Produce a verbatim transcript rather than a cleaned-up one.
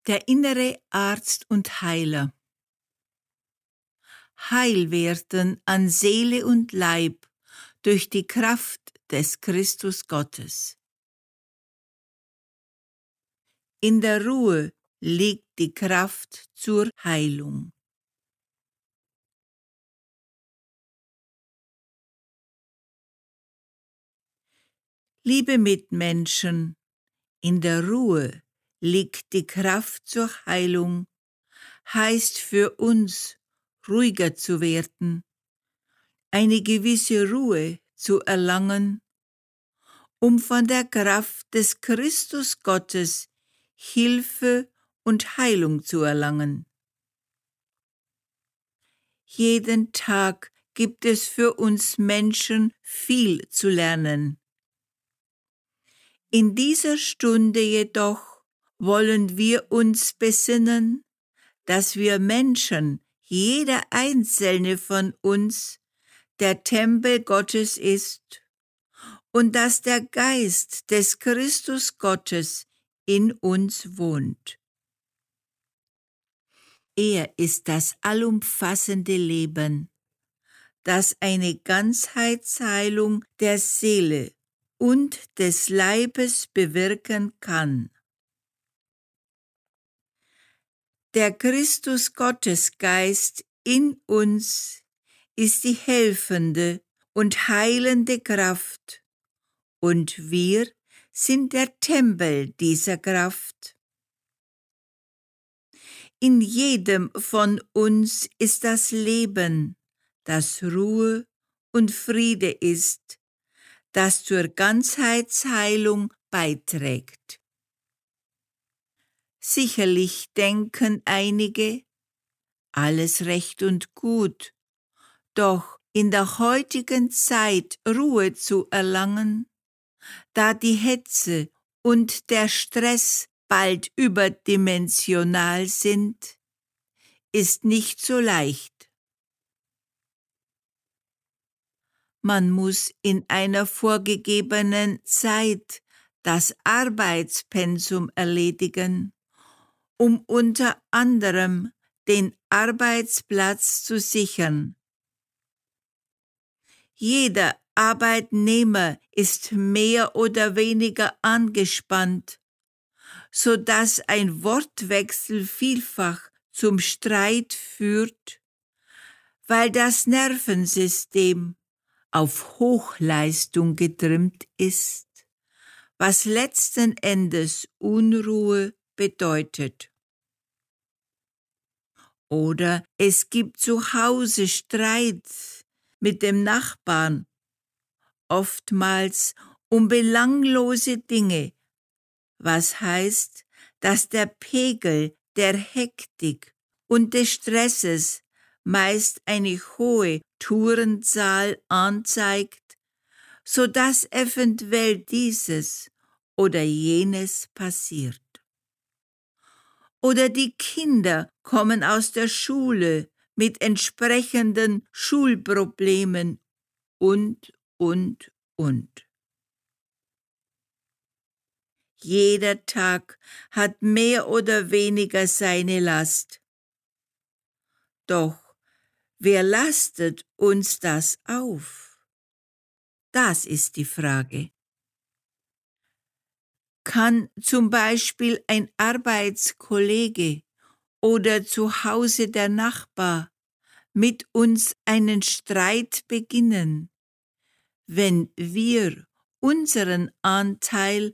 Der innere Arzt und Heiler. Heil werden an Seele und Leib durch die Kraft des Christus Gottes. In der Ruhe liegt die Kraft zur Heilung. Liebe Mitmenschen, in der Ruhe liegt die Kraft zur Heilung, heißt für uns, ruhiger zu werden, eine gewisse Ruhe zu erlangen, um von der Kraft des Christus Gottes Hilfe und Heilung zu erlangen. Jeden Tag gibt es für uns Menschen viel zu lernen. In dieser Stunde jedoch wollen wir uns besinnen, dass wir Menschen, jeder einzelne von uns, der Tempel Gottes ist und dass der Geist des Christus Gottes in uns wohnt. Er ist das allumfassende Leben, das eine Ganzheitsheilung der Seele und des Leibes bewirken kann. Der Christus-Gottes-Geist in uns ist die helfende und heilende Kraft, und wir sind der Tempel dieser Kraft. In jedem von uns ist das Leben, das Ruhe und Friede ist, das zur Ganzheitsheilung beiträgt. Sicherlich denken einige, alles recht und gut, doch in der heutigen Zeit Ruhe zu erlangen, da die Hetze und der Stress bald überdimensional sind, ist nicht so leicht. Man muss in einer vorgegebenen Zeit das Arbeitspensum erledigen, um unter anderem den Arbeitsplatz zu sichern. Jeder Arbeitnehmer ist mehr oder weniger angespannt, so dass ein Wortwechsel vielfach zum Streit führt, weil das Nervensystem auf Hochleistung getrimmt ist, was letzten Endes Unruhe bedeutet. Oder es gibt zu Hause Streit mit dem Nachbarn, oftmals um belanglose Dinge, was heißt, dass der Pegel der Hektik und des Stresses meist eine hohe Tourenzahl anzeigt, so dass eventuell dieses oder jenes passiert. Oder die Kinder kommen aus der Schule mit entsprechenden Schulproblemen und, und, und. Jeder Tag hat mehr oder weniger seine Last. Doch wer lastet uns das auf? Das ist die Frage. Kann zum Beispiel ein Arbeitskollege oder zu Hause der Nachbar mit uns einen Streit beginnen, wenn wir unseren Anteil